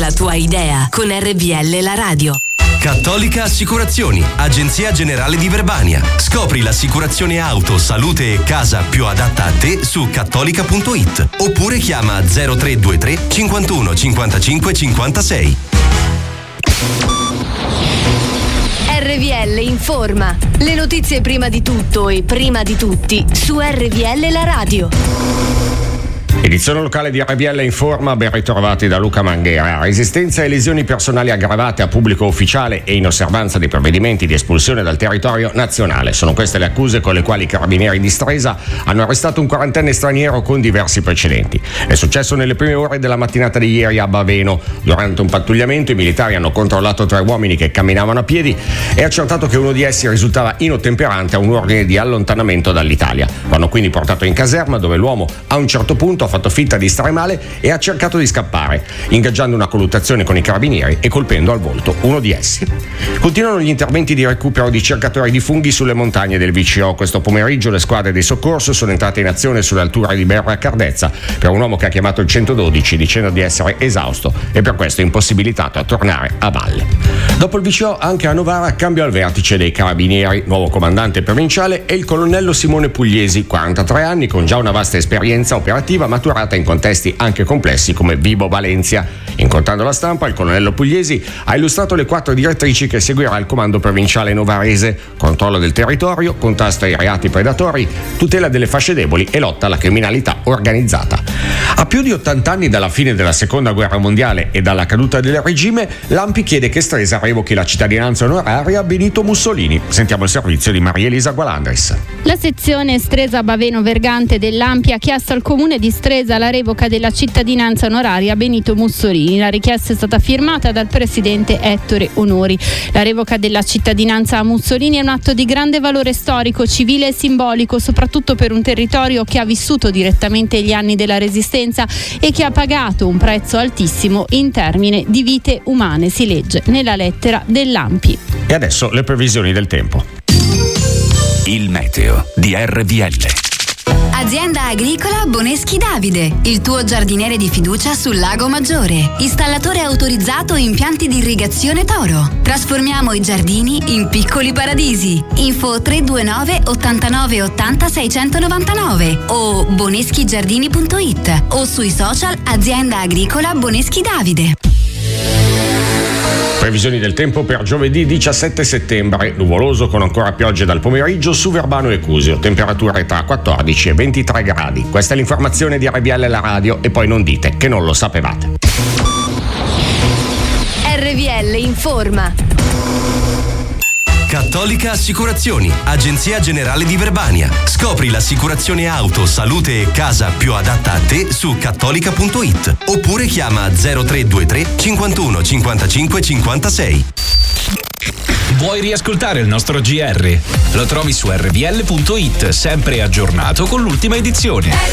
la tua idea con RVL la radio. Cattolica Assicurazioni, agenzia generale di Verbania. Scopri l'assicurazione auto, salute e casa più adatta a te su cattolica.it oppure chiama 0323 51 55 56. RVL informa. Le notizie prima di tutto e prima di tutti su RVL la radio. Edizione locale di RVL Informa, ben ritrovati da Luca Manghera. Resistenza e lesioni personali aggravate a pubblico ufficiale e in osservanza dei provvedimenti di espulsione dal territorio nazionale. Sono queste le accuse con le quali i carabinieri di Stresa hanno arrestato un 40enne straniero con diversi precedenti. È successo nelle prime ore della mattinata di ieri a Baveno. Durante un pattugliamento i militari hanno controllato 3 uomini che camminavano a piedi e accertato che uno di essi risultava inottemperante a un ordine di allontanamento dall'Italia. Lo hanno quindi portato in caserma, dove l'uomo a un certo punto ha fatto finta di stare male e ha cercato di scappare, ingaggiando una colluttazione con i carabinieri e colpendo al volto uno di essi. Continuano gli interventi di recupero di cercatori di funghi sulle montagne del VCO. Questo pomeriggio le squadre di soccorso sono entrate in azione sulle alture di Berra Cardezza per un uomo che ha chiamato il 112 dicendo di essere esausto e per questo impossibilitato a tornare a valle. Dopo il VCO anche a Novara cambio al vertice dei carabinieri, nuovo comandante provinciale è il colonnello Simone Pugliesi, 43 anni con già una vasta esperienza operativa maturata in contesti anche complessi come Vibo Valencia. Incontrando la stampa, il colonnello Pugliesi ha illustrato le 4 direttrici che seguirà il comando provinciale novarese: controllo del territorio, contrasto ai reati predatori, tutela delle fasce deboli e lotta alla criminalità organizzata. A più di 80 anni dalla fine della seconda guerra mondiale e dalla caduta del regime, l'ANPI chiede che Stresa revochi la cittadinanza onoraria a Benito Mussolini. Sentiamo il servizio di Maria Elisa Gualandris. La sezione Stresa Baveno Vergante dell'ANPI ha chiesto al comune di Stresa la revoca della cittadinanza onoraria a Benito Mussolini. La richiesta è stata firmata dal presidente Ettore Onori. La revoca della cittadinanza a Mussolini è un atto di grande valore storico, civile e simbolico, soprattutto per un territorio che ha vissuto direttamente gli anni della Resistenza e che ha pagato un prezzo altissimo in termini di vite umane, si legge nella lettera dell'ANPI. E adesso le previsioni del tempo. Il meteo di RVL. Azienda agricola Boneschi Davide, il tuo giardiniere di fiducia sul Lago Maggiore. Installatore autorizzato impianti di irrigazione Toro. Trasformiamo i giardini in piccoli paradisi. Info 329 89 80 699 o boneschigiardini.it o sui social Azienda agricola Boneschi Davide. Previsioni del tempo per giovedì 17 settembre, nuvoloso con ancora piogge dal pomeriggio su Verbano e Cusio, temperature tra 14 e 23 gradi. Questa è l'informazione di RVL la radio e poi non dite che non lo sapevate. RVL informa. Cattolica Assicurazioni, agenzia generale di Verbania. Scopri l'assicurazione auto, salute e casa più adatta a te su cattolica.it oppure chiama 0323 51 55 56. Vuoi riascoltare il nostro GR? Lo trovi su rvl.it, sempre aggiornato con l'ultima edizione.